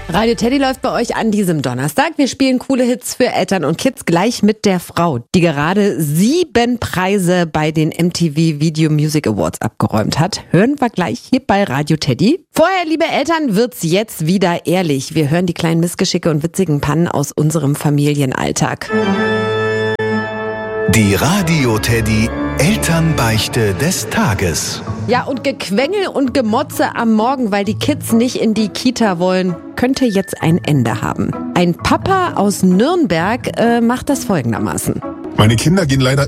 Radio Teddy läuft bei euch an diesem Donnerstag. Wir spielen coole Hits für Eltern und Kids gleich mit der Frau, die gerade 7 Preise bei den MTV Video Music Awards abgeräumt hat. Hören wir gleich hier bei Radio Teddy. Vorher, liebe Eltern, wird's jetzt wieder ehrlich. Wir hören die kleinen Missgeschicke und witzigen Pannen aus unserem Familienalltag. Die Radio Teddy Elternbeichte des Tages. Ja, und Gequengel und Gemotze am Morgen, weil die Kids nicht in die Kita wollen, könnte jetzt ein Ende haben. Ein Papa aus Nürnberg macht das folgendermaßen. Meine Kinder gehen leider